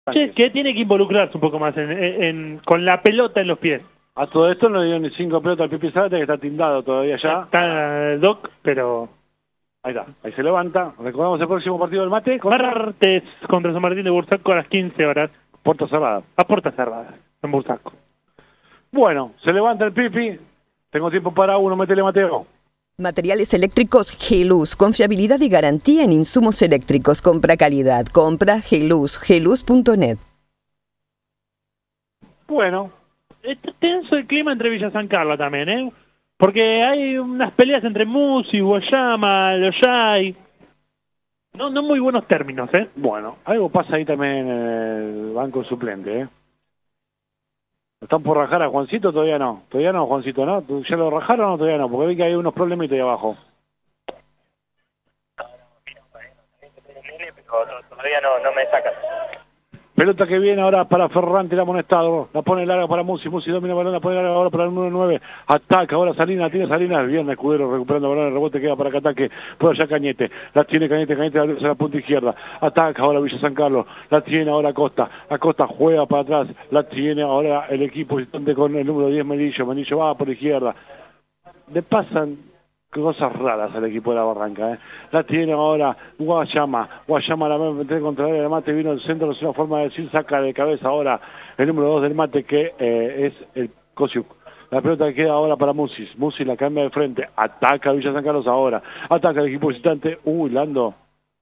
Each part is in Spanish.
Que tiene que involucrarse un poco más con la pelota en los pies. A todo esto no le dio ni 5 pelotas al Pipi Zárate, que está tildado todavía ya. Está Doc, pero... Ahí está, ahí se levanta. Recordamos el próximo partido del Mate. Martes contra San Martín de Bursaco a las 15 horas. Puerta cerrada. A puertas cerradas, en Bursaco. Bueno, se levanta el Pipi. Tengo tiempo para uno, métele Mateo. Materiales eléctricos Geluz, confiabilidad y garantía en insumos eléctricos. Compra calidad, compra Geluz, geluz.net. Bueno, está tenso el clima entre Villa San Carlos también, ¿eh? Porque hay unas peleas entre Musi, Guayama, Loyay. No muy buenos términos, ¿eh? Bueno, algo pasa ahí también en el banco suplente, ¿eh? ¿Están por rajar a Juancito? Todavía no, Juancito, ¿no? ¿Ya lo rajaron o todavía no? Porque vi que hay unos problemitas ahí abajo. Pero todavía no me sacan. Pelota que viene ahora para Ferrante, la amonestado. La pone larga para Musi domina el balón, la pone larga ahora para el número 9. Ataca ahora Salinas, tiene Salinas. Bien, Escudero recuperando el balón, el rebote queda para que ataque. Por allá Cañete. La tiene Cañete a la punta izquierda. Ataca ahora Villa San Carlos. La tiene ahora Acosta juega para atrás. La tiene ahora el equipo con el número 10 Menillo. Menillo va por izquierda. Le pasan cosas raras al equipo de la Barranca, ¿eh? La tiene ahora Guayama la va a meter contra el Mate, vino al centro, es una forma de decir, saca de cabeza ahora el número 2 del Mate, que es el Kosiuk. La pelota queda ahora para Musi la cambia de frente, ataca Villa San Carlos ahora, ataca el equipo visitante, Lando.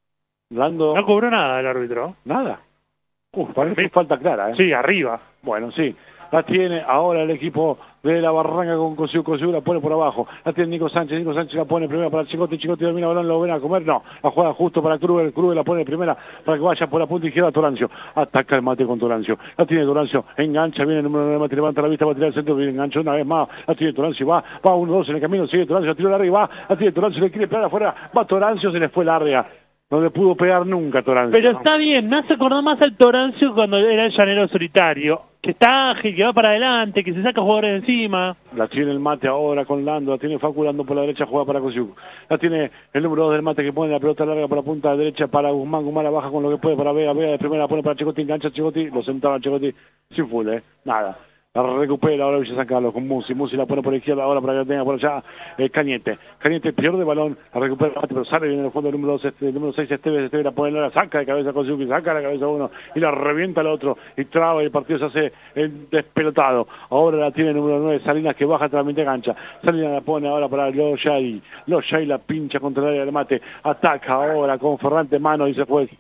No cobró nada el árbitro. Nada. Parece que falta clara, ¿eh? Sí, arriba. Bueno, sí. La tiene ahora el equipo de la Barranca con Kosiuk la pone por abajo. La tiene Nico Sánchez la pone primera para Chicote domina el balón, lo ven a comer, no. La juega justo para Kruger la pone primera para que vaya por la punta izquierda Torancio. Ataca el Mate con Torancio. La tiene Torancio, engancha, viene el número 9 Mate, levanta la vista, va a tirar el centro, viene engancha una vez más. La tiene Torancio, va 1-2 en el camino, sigue Torancio, tiro larga y va. La tiene Torancio, le quiere pegar afuera, va Torancio, se le fue larga. No le pudo pegar nunca Torancio. Pero está bien, me hace acordar más al Torancio cuando era el llanero solitario, que está ágil, que va para adelante, que se saca jugadores encima. La tiene el Mate ahora con Lando, la tiene Facu Lando por la derecha, juega para Kosiuk. La tiene el número 2 del Mate que pone la pelota larga por la punta derecha para Guzmán la baja con lo que puede para Vega de primera, la pone para Chicotti, engancha Chicotti, lo sentaba Chicotti sin full, nada. La recupera ahora Villa San Carlos con Musi la pone por la izquierda ahora para que tenga por allá Cañete pierde el balón, la recupera Mate, pero sale bien en el fondo el número 6 Esteves la pone, la saca de cabeza con Suki, saca la cabeza uno y la revienta al otro y traba y el partido se hace despelotado. Ahora la tiene el número 9 Salinas que baja tras la mitad cancha, Salinas la pone ahora para Loyay la pincha contra el área del Mate, ataca ahora con Ferrante, mano dice juez,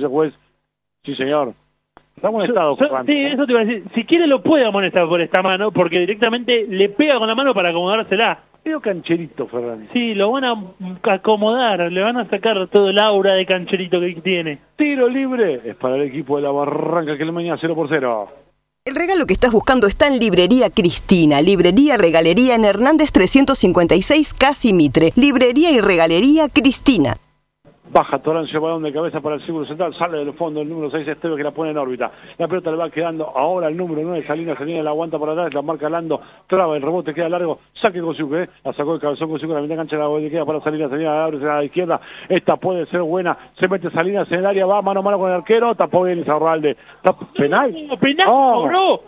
sí señor. Está amonestado. Sí, eso te iba a decir. Si quiere lo puede amonestar por esta mano, porque directamente le pega con la mano para acomodársela. Pero cancherito, Ferrari. Sí, lo van a acomodar, le van a sacar todo el aura de cancherito que tiene. Tiro libre. Es para el equipo de la Barranca que le mañana 0-0. El regalo que estás buscando está en Librería Cristina, Librería Regalería en Hernández 356 Casi Mitre. Librería y Regalería Cristina. Baja Torancio, balón de cabeza para el círculo central, sale del fondo el número 6 Esteves que la pone en órbita. La pelota le va quedando ahora el número 9 Salinas la aguanta por atrás, la marca Lando, traba, el rebote queda largo, saque Kosiuk, la sacó el cabezón Kosiuk, la mitad cancha le queda para Salinas abre a la izquierda, esta puede ser buena, se mete Salinas en el área, va mano a mano con el arquero, tapó bien Izarralde, penal. ¡Penal cobró!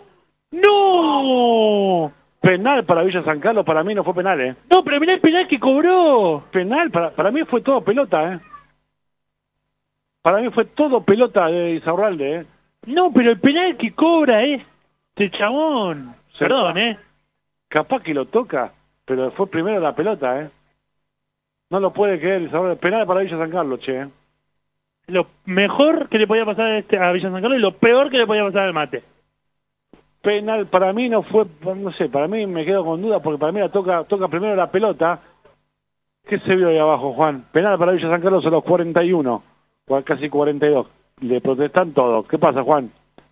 ¡No! Penal para Villa San Carlos, para mí no fue penal, No, pero mirá el penal que cobró. Penal, para mí fue todo pelota, Para mí fue todo pelota de Izarralde, No, pero el penal que cobra es este chabón. Perdón, Capaz que lo toca, pero fue primero la pelota, No lo puede creer Izarralde. Penal para Villa San Carlos, che. Lo mejor que le podía pasar a Villa San Carlos y lo peor que le podía pasar al Mate. Penal para mí no fue, no sé, para mí me quedo con duda porque para mí toca primero la pelota. ¿Qué se vio ahí abajo, Juan? Penal para Villa San Carlos a los 41. Casi 42. Le protestan todos. ¿Qué pasa, Juan?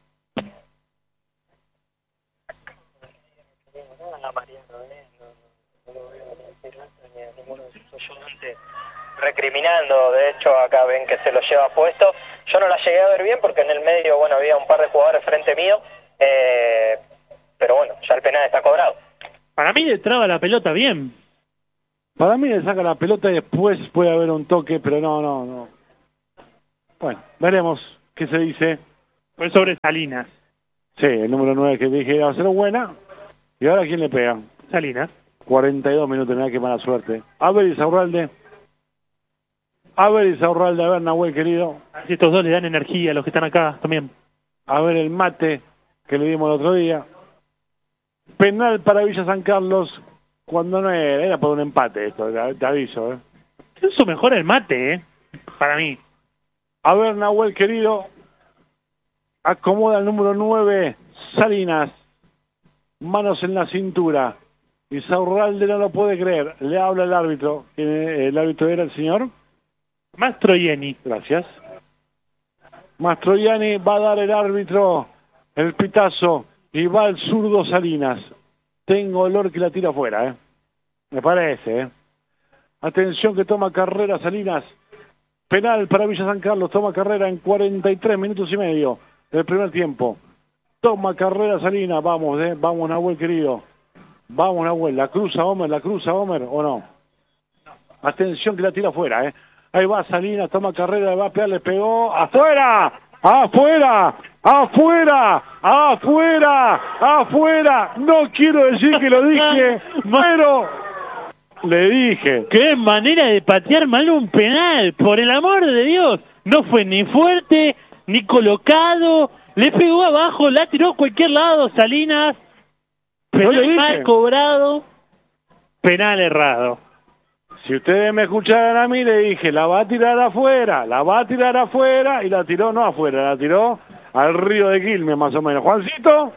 Recriminando, de hecho acá ven que se lo lleva puesto. Yo no la llegué a ver bien porque en el medio, bueno, había un par de jugadores frente mío, pero bueno, ya el penal está cobrado. Para mí le traba la pelota bien. Para mí le saca la pelota y después puede haber un toque, pero no. Bueno, veremos qué se dice. Fue sobre Salinas. Sí, el número 9 que dije iba a ser buena. ¿Y ahora quién le pega? Salinas. 42 minutos, mirá qué mala suerte. A ver, Isaurralde. A ver, Nahuel, querido. Así estos dos le dan energía a los que están acá también. A ver el mate que le dimos el otro día. Penal para Villa San Carlos cuando no era por un empate esto, te aviso. Eso mejora el mate, para mí. A ver, Nahuel, querido. Acomoda el número 9, Salinas. Manos en la cintura. Isaurralde no lo puede creer. Le habla el árbitro. ¿El árbitro era el señor? Mastroianni. Gracias. Mastroianni va a dar el árbitro el pitazo y va el zurdo Salinas. Tengo olor que la tira afuera, me parece, Atención que toma carrera Salinas. Penal para Villa San Carlos. Toma carrera en 43 minutos y medio del primer tiempo. Toma carrera Salinas. Vamos, vamos, Nahuel, querido. Vamos, Nahuel. La cruza Homer, ¿o no? Atención que la tira afuera, Ahí va Salinas, toma carrera, va a pegar, le pegó. ¡Afuera! ¡Afuera! ¡Afuera! ¡Afuera! ¡Afuera! No quiero decir que lo dije, pero le dije. ¡Qué manera de patear mal un penal! ¡Por el amor de Dios! No fue ni fuerte, ni colocado. Le pegó abajo, la tiró a cualquier lado, Salinas. Penal mal cobrado, penal errado. Si ustedes me escucharan a mí, le dije, la va a tirar afuera, y la tiró no afuera, la tiró al río de Quilmes, más o menos. Juancito.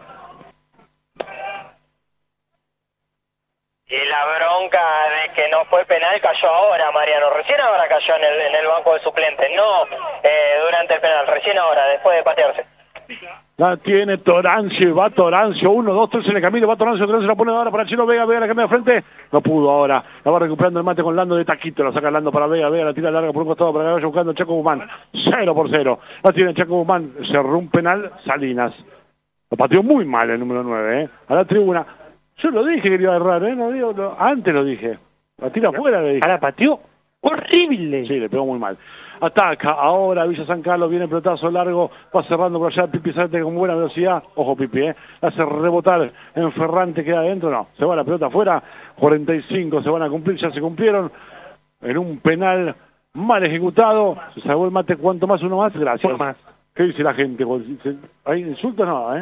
Y la bronca de que no fue penal cayó ahora, Mariano. Recién ahora cayó en el banco de suplentes, no durante el penal, recién ahora, después de patearse. La tiene Torancio, va Torancio, 1, 2, 3 en el camino, va Torancio la pone ahora para Chino Vega, la cambia de frente, no pudo ahora, la va recuperando el mate con Lando de taquito, la saca Lando para Vega, la tira larga por un costado para que vaya buscando Chaco Guzmán, 0-0, la tiene Chaco Guzmán, cerró un penal, Salinas, lo pateó muy mal el número 9, a la tribuna, yo lo dije que iba a errar, antes lo dije, la tira afuera, le dije. La pateó horrible. Sí, le pegó muy mal. Ataca ahora Villa San Carlos, viene el pelotazo largo, va cerrando por allá, Pipi sale con buena velocidad, ojo Pipi, hace rebotar en Ferrante, queda adentro, no, se va la pelota afuera, 45 se van a cumplir, ya se cumplieron, en un penal mal ejecutado, se salvó el mate, ¿cuánto más? Uno más, gracias. Uno más. ¿Qué dice la gente? ¿Hay insultos? No,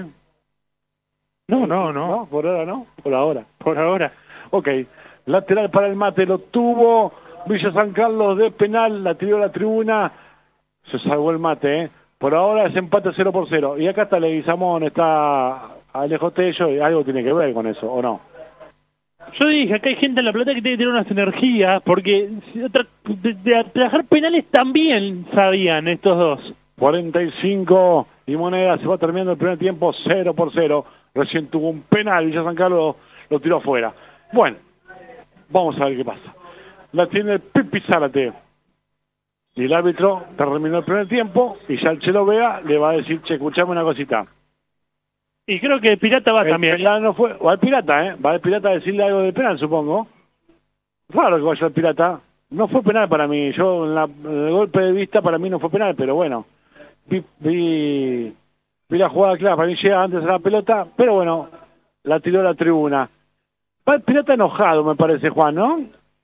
No, por ahora no, por ahora. Ok, lateral para el mate, lo tuvo Villa San Carlos de penal, la tiró a la tribuna, se salvó el mate, Por ahora es empate 0-0. Y acá está Leguizamón, está Alejo Tello, y algo tiene que ver con eso, ¿o no? Yo dije, acá hay gente en La Plata que tiene que tener unas energías, porque de atajar penales también sabían estos dos. 45 y Moneda, se va terminando el primer tiempo 0-0. Recién tuvo un penal, Villa San Carlos lo tiró afuera. Bueno, vamos a ver qué pasa. La tiene Pipi Zárate. Y el árbitro terminó el primer tiempo y ya el Chelo Vega le va a decir, che, escuchame una cosita. Y creo que el Pirata va también. No fue, va el Pirata, va el Pirata a decirle algo del penal, supongo. Raro que vaya el Pirata. No fue penal para mí. Yo, en el golpe de vista, para mí no fue penal, pero bueno. Vi la jugada clara, para mí llega antes a la pelota, pero bueno, la tiró a la tribuna. Va el Pirata enojado, me parece, Juan, ¿no?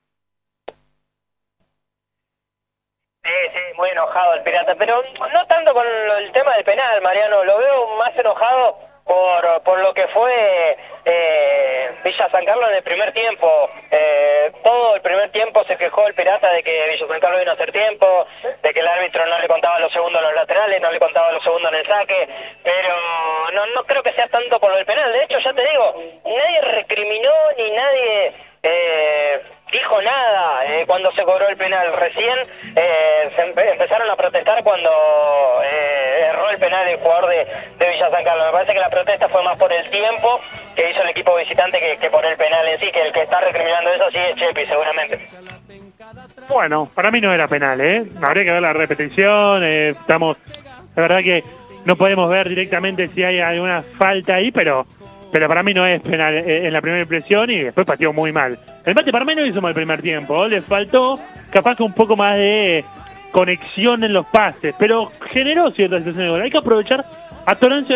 Sí, muy enojado el Pirata, pero no tanto con el tema del penal, Mariano, lo veo más enojado por lo que fue Villa San Carlos en el primer tiempo. Todo el primer tiempo se quejó el Pirata de que Villa San Carlos vino a hacer tiempo, de que el árbitro no le contaba los segundos en los laterales, no le contaba los segundos en el saque, pero no creo que sea tanto por lo del penal. De hecho, ya te digo, nadie recriminó ni nadie dijo nada cuando se cobró el penal. Recién empezaron a protestar cuando erró el penal el jugador de Villa San Carlos. Me parece que la protesta fue más por el tiempo que hizo el equipo visitante que por el penal en sí, que el que está recriminando eso sí es Chepi, seguramente. Bueno, para mí no era penal, habría que ver la repetición, la verdad que no podemos ver directamente si hay alguna falta ahí, pero para mí no es penal en la primera impresión, y después pateó muy mal. El empate para mí no hizo mal el primer tiempo, le faltó capaz que un poco más de conexión en los pases, pero generó ciertas situaciones de gol. Hay que aprovechar A Toranzo